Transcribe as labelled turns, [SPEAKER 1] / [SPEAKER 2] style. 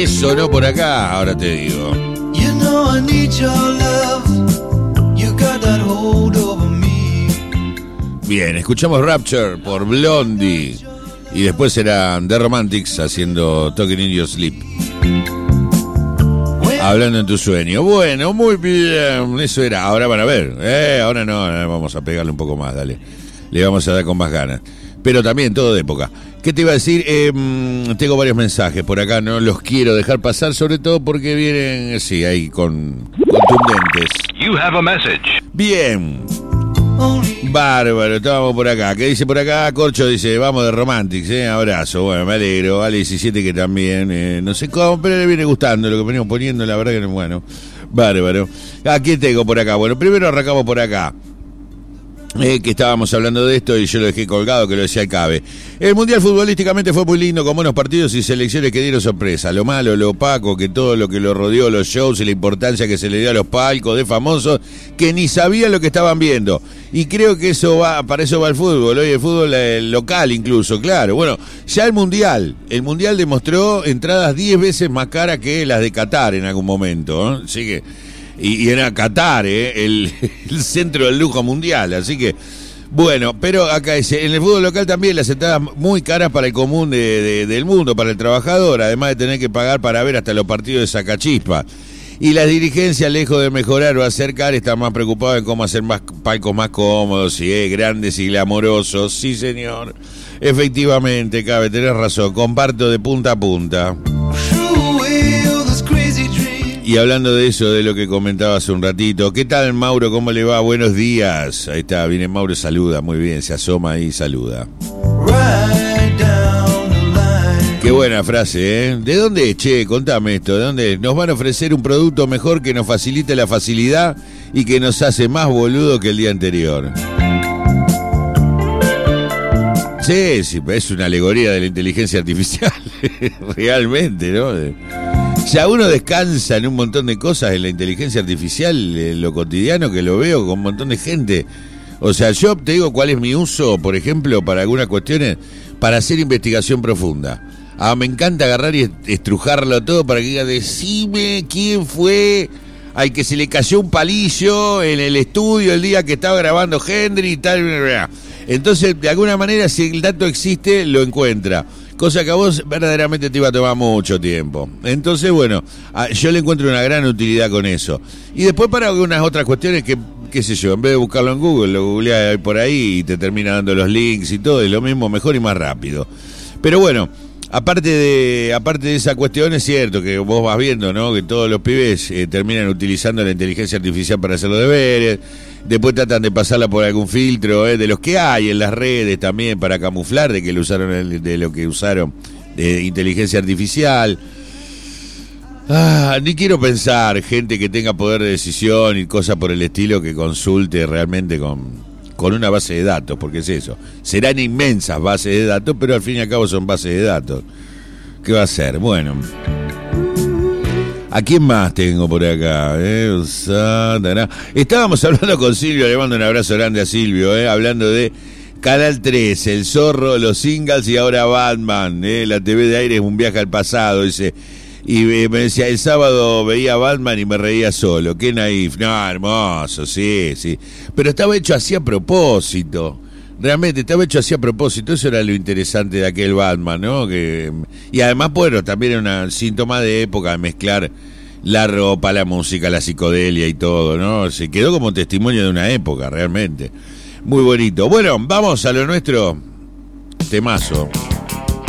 [SPEAKER 1] ¿Qué sonó por acá? Ahora te digo.
[SPEAKER 2] You know I need your love. You got that hold over me.
[SPEAKER 1] Bien, escuchamos Rapture por Blondie. Y después eran The Romantics haciendo Talking in Your Sleep. Hablando en tu sueño. Bueno, muy bien. Eso era. Ahora van a ver. Ahora no, vamos a pegarle un poco más, dale. Le vamos a dar con más ganas. Pero también todo de época. ¿Qué te iba a decir? Tengo varios mensajes por acá, no los quiero dejar pasar, sobre todo porque vienen, sí, ahí contundentes.
[SPEAKER 3] You have a message.
[SPEAKER 1] Bien. Bárbaro, estábamos por acá. ¿Qué dice por acá? Corcho dice, vamos de Romantics, abrazo. Bueno, me alegro. Ale 17 que también, no sé cómo, pero le viene gustando lo que venimos poniendo, la verdad que bueno. Bárbaro. Aquí tengo por acá. Bueno, primero arrancamos por acá. Que estábamos hablando de esto y yo lo dejé colgado, que lo decía el Cabe. El Mundial futbolísticamente fue muy lindo, con buenos partidos y selecciones que dieron sorpresa. Lo malo, lo opaco, que todo lo que lo rodeó, los shows y la importancia que se le dio a los palcos de famosos que ni sabían lo que estaban viendo. Y creo que para eso va el fútbol, hoy el fútbol local incluso, claro. Bueno, ya el Mundial demostró entradas 10 veces más caras que las de Qatar en algún momento, ¿no? Así que... Y era Qatar, el centro del lujo mundial, así que, bueno, pero acá dice, en el fútbol local también las entradas muy caras para el común del mundo, para el trabajador, además de tener que pagar para ver hasta los partidos de sacachispa. Y las dirigencias, lejos de mejorar o acercar, están más preocupadas en cómo hacer más palcos más cómodos y grandes y glamorosos. Sí, señor, efectivamente, Cabe, tenés razón, comparto de punta a punta. Y hablando de eso, de lo que comentaba hace un ratito, ¿qué tal, Mauro? ¿Cómo le va? Buenos días. Ahí está, viene Mauro, saluda, muy bien, se asoma ahí y saluda. Qué buena frase, ¿eh? ¿De dónde es, che? Contame esto, ¿de dónde es? Nos van a ofrecer un producto mejor que nos facilite la facilidad y que nos hace más boludo que el día anterior. Sí, es una alegoría de la inteligencia artificial, realmente, ¿no? Ya uno descansa en un montón de cosas en la inteligencia artificial, en lo cotidiano, que lo veo con un montón de gente. O sea, yo te digo cuál es mi uso, por ejemplo, para algunas cuestiones, para hacer investigación profunda. Me encanta agarrar y estrujarlo todo para que diga, decime quién fue al que se le cayó un palillo en el estudio el día que estaba grabando Henry y tal. Entonces, de alguna manera, si el dato existe, lo encuentra. Cosa que a vos verdaderamente te iba a tomar mucho tiempo. Entonces, bueno, yo le encuentro una gran utilidad con eso. Y después para algunas otras cuestiones que, qué sé yo, en vez de buscarlo en Google, lo googleás por ahí y te termina dando los links y todo, y lo mismo, mejor y más rápido. Pero bueno, aparte de esa cuestión, es cierto que vos vas viendo, ¿no? Que todos los pibes terminan utilizando la inteligencia artificial para hacer los deberes. Después tratan de pasarla por algún filtro, de los que hay en las redes también para camuflar de lo que usaron de inteligencia artificial. Ni quiero pensar gente que tenga poder de decisión y cosas por el estilo que consulte realmente con una base de datos, porque es eso. Serán inmensas bases de datos, pero al fin y al cabo son bases de datos. ¿Qué va a ser? Bueno... ¿A quién más tengo por acá? Estábamos hablando con Silvio, le mando un abrazo grande a Silvio, hablando de Canal 3, El Zorro, Los Singles y ahora Batman, la TV de aire es un viaje al pasado, dice. Y me decía, el sábado veía Batman y me reía solo, qué naif. No, hermoso, sí. Pero estaba hecho así a propósito. Realmente estaba hecho así a propósito, eso era lo interesante de aquel Batman, ¿no? Y además, bueno, también era un síntoma de época, de mezclar la ropa, la música, la psicodelia y todo, ¿no? Se quedó como testimonio de una época, realmente. Muy bonito. Bueno, vamos a lo nuestro. Temazo.